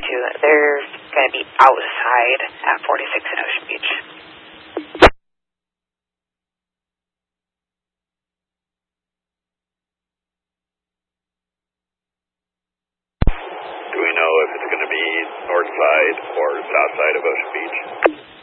to. They're going to be outside at 46 in Ocean Beach. Do we know if it's going to be north side or south side of Ocean Beach?